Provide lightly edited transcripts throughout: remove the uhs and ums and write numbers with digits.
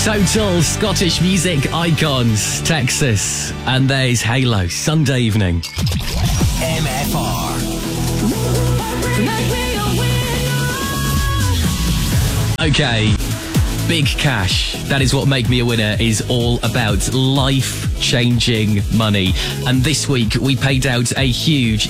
Total Scottish music icons, Texas, and there's Halo, Sunday evening. MFR. Okay, big cash. That is what Make Me a Winner is all about. Life-changing money. And this week we paid out a huge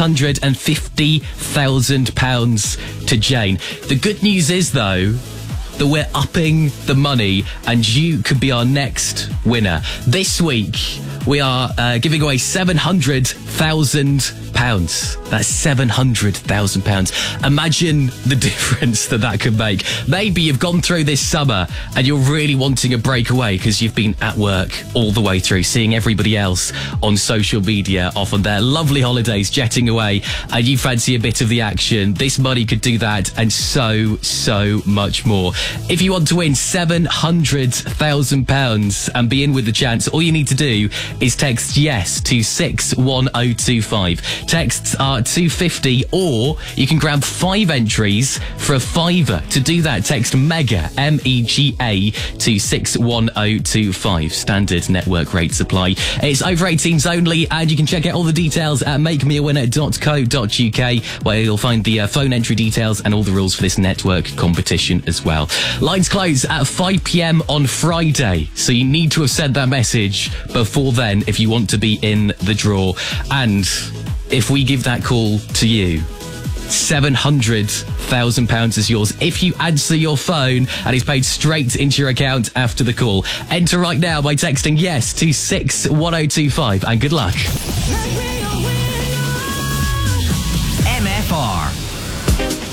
£650,000 to Jane. The good news is, though, that we're upping the money and you could be our next winner. This week, we are giving away £700,000. That's £700,000. Imagine the difference that could make. Maybe you've gone through this summer and you're really wanting a breakaway because you've been at work all the way through, seeing everybody else on social media off on their lovely holidays, jetting away, and you fancy a bit of the action. This money could do that and so much more. If you want to win £700,000 and be in with the chance, all you need to do is text yes to 61025. Texts are £250, or you can grab 5 entries for a £5. To do that, text MEGA, MEGA, to 61025. Standard network rates apply. It's over 18s only, and you can check out all the details at makemeawinner.co.uk, where you'll find the phone entry details and all the rules for this network competition as well. Lines close at 5 p.m. on Friday, so you need to have sent that message before then if you want to be in the draw. And if we give that call to you, £700,000 is yours if you answer your phone, and it's paid straight into your account after the call. Enter right now by texting yes to 61025, and good luck. MFR.